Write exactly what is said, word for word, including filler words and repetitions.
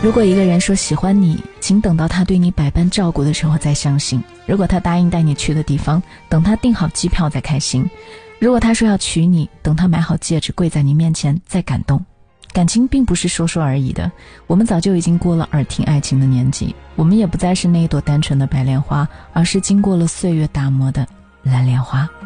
如果一个人说喜欢你，请等到他对你百般照顾的时候再相信；如果他答应带你去的地方，等他订好机票再开心；如果他说要娶你，等他买好戒指跪在你面前再感动。感情并不是说说而已的，我们早就已经过了耳听爱情的年纪，我们也不再是那一朵单纯的白莲花，而是经过了岁月打磨的蓝莲花。